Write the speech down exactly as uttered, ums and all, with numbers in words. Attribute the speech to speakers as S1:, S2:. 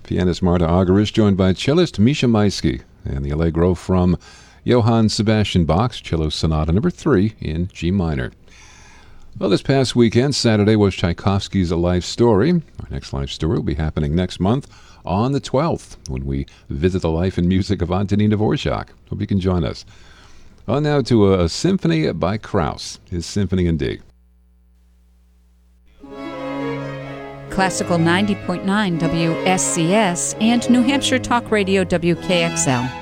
S1: Pianist Marta Argerich, joined by cellist Misha Maisky, and the Allegro from Johann Sebastian Bach's Cello Sonata number three in G minor. Well, this past weekend, Saturday, was Tchaikovsky's Life Story. Our next life story will be happening next month on the twelfth, when we visit the life and music of Antonin Dvorak. Hope you can join us. On now to a, a symphony by Krauss, his Symphony in D.
S2: Classical ninety point nine W S C S and New Hampshire Talk Radio W K X L.